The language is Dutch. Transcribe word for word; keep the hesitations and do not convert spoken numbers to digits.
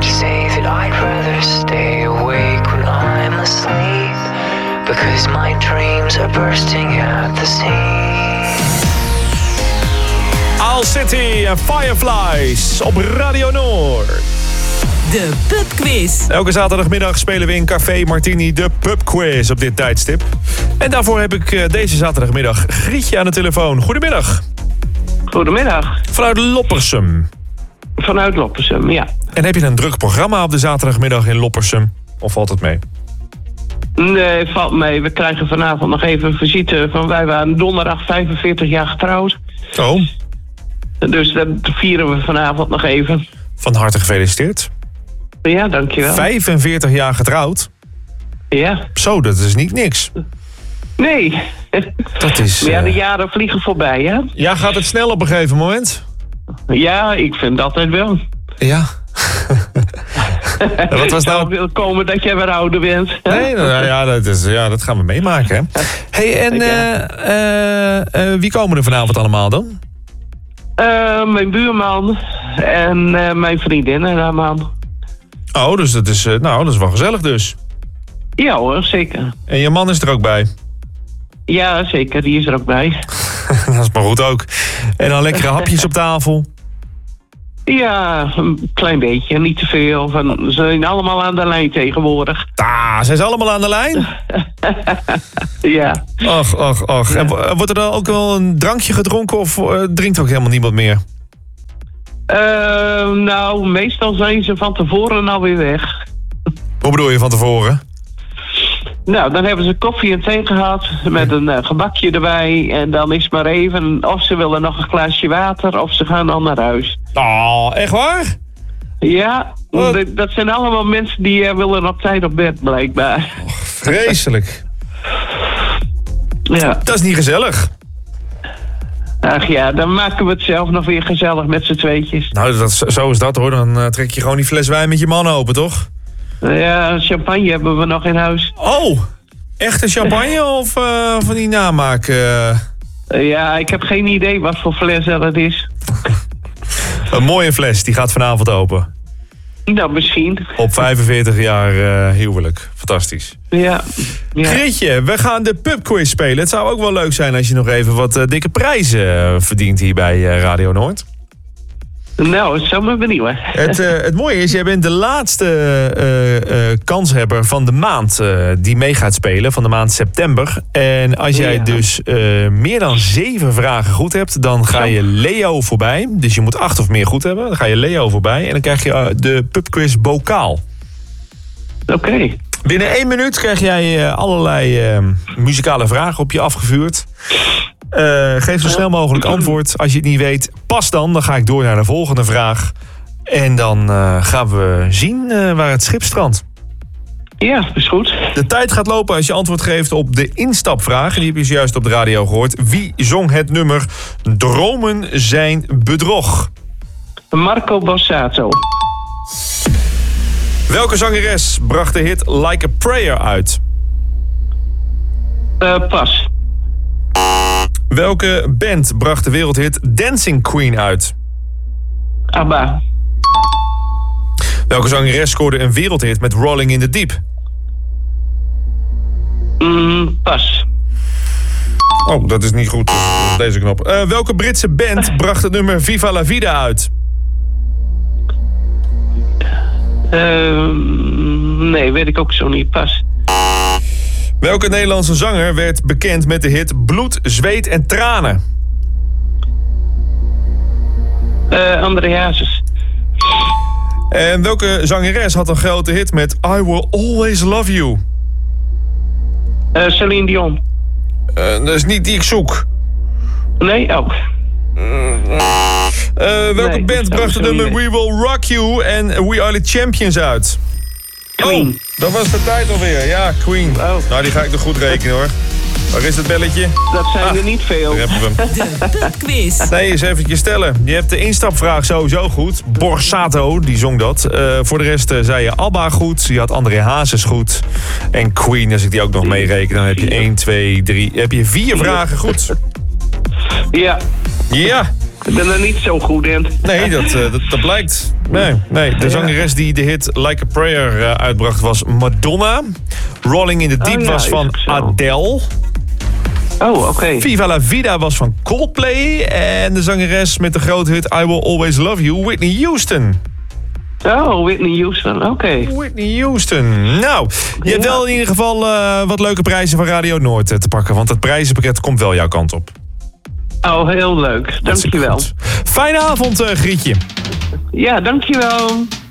to say that I'd rather stay awake when I'm asleep, because my dreams are bursting at the seams. Owl City en Fireflies op Radio Noord. De pubquiz. Elke zaterdagmiddag spelen we in Café Martini de pubquiz op dit tijdstip. En daarvoor heb ik deze zaterdagmiddag Grietje aan de telefoon. Goedemiddag. Goedemiddag. Vanuit Loppersum. Vanuit Loppersum, ja. En heb je een druk programma op de zaterdagmiddag in Loppersum? Of valt het mee? Nee, valt mee. We krijgen vanavond nog even een visite van... Wij waren donderdag vijfenveertig jaar getrouwd. Oh. Dus dat vieren we vanavond nog even. Van harte gefeliciteerd. Ja, dankjewel. vijfenveertig jaar getrouwd? Ja. Zo, dat is niet niks. Nee. Dat is... Maar ja, de uh... jaren vliegen voorbij, hè? Ja, gaat het snel op een gegeven moment? Ja, ik vind dat altijd wel. Ja. Wat was nou... Ik wil komen dat jij weer ouder bent. Nee, nou, ja, dat is, ja, dat gaan we meemaken, hè. Hey, en uh, uh, uh, wie komen er vanavond allemaal dan? Uh, mijn buurman en uh, mijn vriendin en haar man. Oh, dus dat is, uh, nou, dat is wel gezellig dus. Ja hoor, zeker. En je man is er ook bij? Ja, zeker. Die is er ook bij. Dat is maar goed ook. En dan lekkere hapjes op tafel? Ja, een klein beetje. Niet te veel. Van, ze zijn allemaal aan de lijn tegenwoordig. Ah, zijn ze allemaal aan de lijn? Ja. Och, och, och. Ja. En wordt er dan ook wel een drankje gedronken of uh, drinkt ook helemaal niemand meer? Uh, nou, meestal zijn ze van tevoren alweer weg. Hoe bedoel je van tevoren? Nou, dan hebben ze koffie en thee gehad met een uh, gebakje erbij. En dan is maar even of ze willen nog een glaasje water of ze gaan dan naar huis. Oh, echt waar? Ja, d- dat zijn allemaal mensen die uh, willen op tijd op bed, blijkbaar. Oh, vreselijk. Ja. Dat is niet gezellig. Ach ja, dan maken we het zelf nog weer gezellig met z'n tweetjes. Nou, dat, zo is dat hoor. Dan uh, trek je gewoon die fles wijn met je man open, toch? Ja, champagne hebben we nog in huis. Oh, echte champagne of uh, van die namaak? Uh... Uh, ja, ik heb geen idee wat voor fles dat is. Een mooie fles, die gaat vanavond open. Nou, misschien. Op vijfenveertig jaar uh, huwelijk. Fantastisch. Ja. ja. Grietje, we gaan de pubquiz spelen. Het zou ook wel leuk zijn als je nog even wat uh, dikke prijzen uh, verdient hier bij uh, Radio Noord. Nou, het zou me benieuwen. Het, uh, het mooie is, jij bent de laatste uh, uh, kanshebber van de maand uh, die mee gaat spelen, van de maand september. En als jij ja. dus uh, meer dan zeven vragen goed hebt, dan ga je Leo voorbij. Dus je moet acht of meer goed hebben. Dan ga je Leo voorbij en dan krijg je uh, de pubquiz bokaal. Oké. Okay. Binnen één minuut krijg jij uh, allerlei uh, muzikale vragen op je afgevuurd. Uh, geef zo snel mogelijk antwoord. Als je het niet weet, pas dan. Dan ga ik door naar de volgende vraag. En dan uh, gaan we zien uh, waar het schip strandt. Ja, is goed. De tijd gaat lopen als je antwoord geeft op de instapvraag. En die heb je zojuist op de radio gehoord. Wie zong het nummer Dromen zijn bedrog? Marco Borsato. Welke zangeres bracht de hit Like a Prayer uit? Uh, pas. Welke band bracht de wereldhit Dancing Queen uit? ABBA. Welke zangeres scoorde een wereldhit met Rolling in the Deep? Mm, pas. Oh, dat is niet goed. Deze knop. Uh, welke Britse band bracht het nummer Viva la Vida uit? Uh, nee, weet ik ook zo niet. Pas. Welke Nederlandse zanger werd bekend met de hit Bloed, Zweet en Tranen? Uh, André Hazes. En welke zangeres had een grote hit met I Will Always Love You? Uh, Celine Dion. Uh, dat is niet die ik zoek. Nee, ook. Uh, uh, welke nee, band bracht het nummer We Will Rock You en We Are The Champions uit? Queen. Oh, dat was de tijd alweer. Ja, Queen. Oh. Nou, die ga ik nog goed rekenen hoor. Waar is het belletje? Dat zijn ah, er niet veel. Daar hebben we hem. De pubquiz. Nee, eens eventjes stellen. Je hebt de instapvraag sowieso goed. Borsato, die zong dat. Uh, voor de rest uh, zei je ABBA goed. Je had André Hazes goed. En Queen, als ik die ook nog meereken, dan heb je één, twee, drie... Heb je vier vragen goed. Ja. Ja. Ik ben er niet zo goed in. Nee, dat, uh, dat, dat blijkt. Nee, nee. De zangeres die de hit Like a Prayer uh, uitbracht was Madonna. Rolling in the Deep oh, ja, was van Adele. Oh, oké. Okay. Viva la Vida was van Coldplay. En de zangeres met de grote hit I Will Always Love You, Whitney Houston. Oh, Whitney Houston, oké. Okay. Whitney Houston. Nou, je ja. hebt wel in ieder geval uh, wat leuke prijzen van Radio Noord uh, te pakken. Want het prijzenpakket komt wel jouw kant op. Oh, heel leuk. Dankjewel. Fijne avond, uh, Grietje. Ja, dankjewel.